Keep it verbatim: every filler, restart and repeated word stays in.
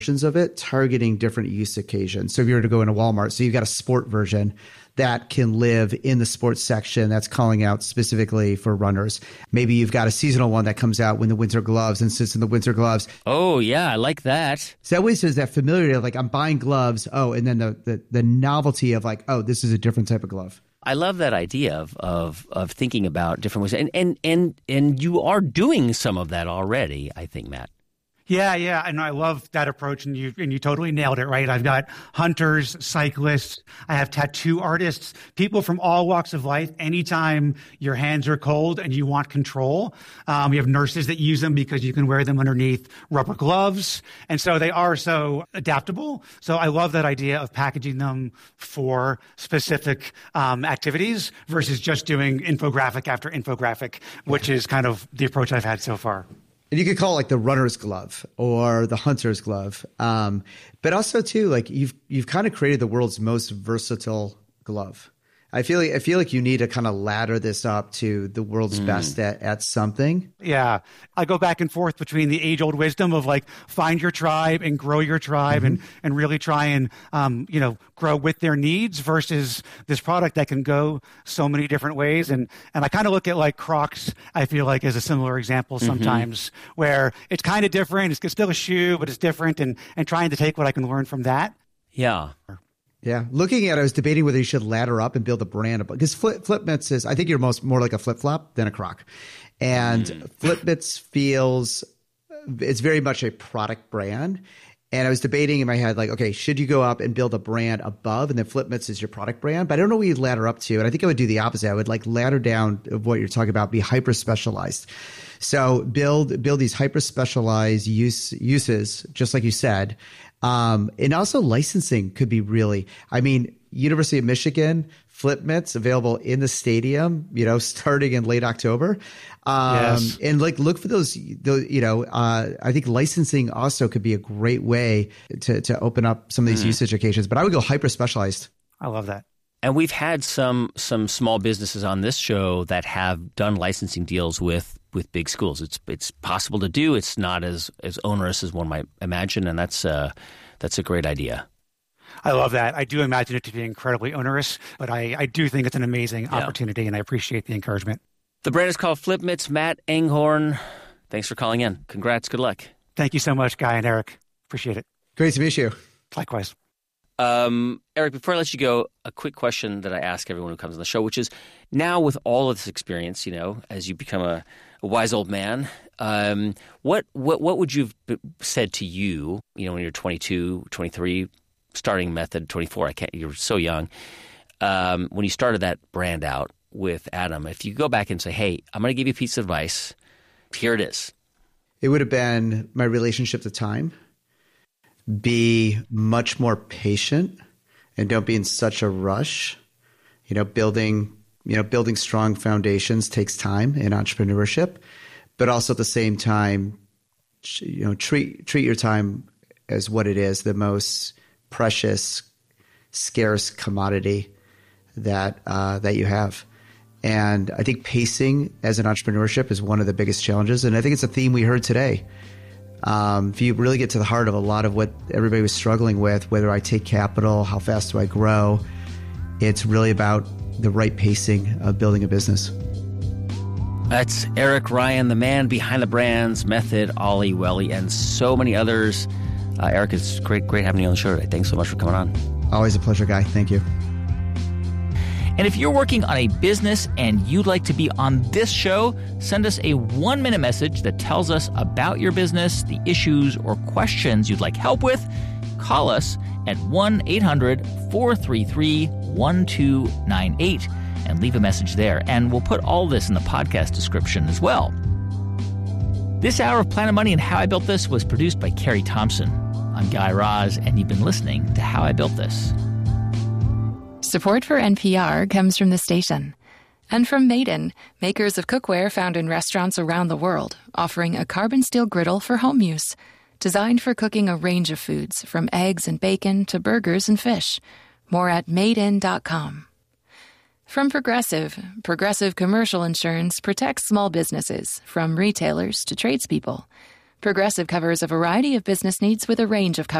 versions of it targeting different use occasions. So if you were to go into Walmart, so you've got a sport version that can live in the sports section that's calling out specifically for runners. Maybe you've got a seasonal one that comes out when the winter gloves and sits in the winter gloves. Oh, yeah, I like that. So that way there's that familiarity of like, I'm buying gloves. Oh, and then the, the, the novelty of like, oh, this is a different type of glove. I love that idea of of of thinking about different ways. And and and, and you are doing some of that already, I think, Matt. Yeah, yeah, and I love that approach, and you and you totally nailed it, right? I've got hunters, cyclists, I have tattoo artists, people from all walks of life. Anytime your hands are cold and you want control, um, we have nurses that use them because you can wear them underneath rubber gloves, and so they are so adaptable. So I love that idea of packaging them for specific um, activities versus just doing infographic after infographic, which is kind of the approach I've had so far. And you could call it like the runner's glove or the hunter's glove. Um, but also too, like you've you've kind of created the world's most versatile glove. I feel like I feel like you need to kind of ladder this up to the world's mm. best at, at something. Yeah. I go back and forth between the age-old wisdom of like find your tribe and grow your tribe mm-hmm. and, and really try and, um, you know, grow with their needs versus this product that can go so many different ways. And, and I kind of look at like Crocs, I feel like as a similar example sometimes mm-hmm. where it's kind of different. It's still a shoe, but it's different and, and trying to take what I can learn from that. Yeah. Yeah. Looking at it, I was debating whether you should ladder up and build a brand. Because Flip, Flipmits is, I think you're most more like a flip-flop than a Croc. And mm. Flipmits feels, it's very much a product brand. And I was debating in my head, like, okay, should you go up and build a brand above and then Flipmits is your product brand? But I don't know what you'd ladder up to. And I think I would do the opposite. I would like ladder down of what you're talking about, be hyper specialized. So build, build these hyper specialized use, uses, just like you said. Um, and also licensing could be really, I mean, University of Michigan, Flipmits available in the stadium, you know, starting in late October. Um, yes. And like, look for those, those you know, uh, I think licensing also could be a great way to, to open up some of these mm. usage occasions, but I would go hyper specialized. I love that. And we've had some, some small businesses on this show that have done licensing deals with with big schools. It's it's possible to do. It's not as, as onerous as one might imagine, and that's uh, that's a great idea. I love that. I do imagine it to be incredibly onerous, but I, I do think it's an amazing yeah. opportunity, and I appreciate the encouragement. The brand is called Flipmits. Matt Enghorn, thanks for calling in. Congrats. Good luck. Thank you so much, Guy and Eric. Appreciate it. Great to meet you. Likewise. Um, Eric, before I let you go, a quick question that I ask everyone who comes on the show, which is now with all of this experience, you know, as you become a, a wise old man, um, what, what, what would you have said to you, you know, when you're twenty-two, twenty-three, starting Method, twenty-four, I can't, you're so young, um, when you started that brand out with Adam, if you go back and say, hey, I'm going to give you a piece of advice, here it is. It would have been my relationship to time. Be much more patient and don't be in such a rush. You know, building, you know, building strong foundations takes time in entrepreneurship, but also at the same time, you know, treat, treat your time as what it is, the most precious, scarce commodity that, uh, that you have. And I think pacing as an entrepreneurship is one of the biggest challenges. And I think it's a theme we heard today. Um, if you really get to the heart of a lot of what everybody was struggling with, whether I take capital, how fast do I grow, it's really about the right pacing of building a business. That's Eric Ryan, the man behind the brands, Method, Ollie, Welly, and so many others. Uh, Eric, it's great, great having you on the show today. Thanks so much for coming on. Always a pleasure, Guy. Thank you. And if you're working on a business and you'd like to be on this show, send us a one-minute message that tells us about your business, the issues or questions you'd like help with. Call us at one eight hundred four three three one two nine eight and leave a message there. And we'll put all this in the podcast description as well. This hour of Planet Money and How I Built This was produced by Carrie Thompson. I'm Guy Raz, and you've been listening to How I Built This. Support for N P R comes from the station and from Maiden, makers of cookware found in restaurants around the world, offering a carbon steel griddle for home use, designed for cooking a range of foods from eggs and bacon to burgers and fish. More at made in dot com. From Progressive, Progressive Commercial Insurance protects small businesses from retailers to tradespeople. Progressive covers a variety of business needs with a range of coverage.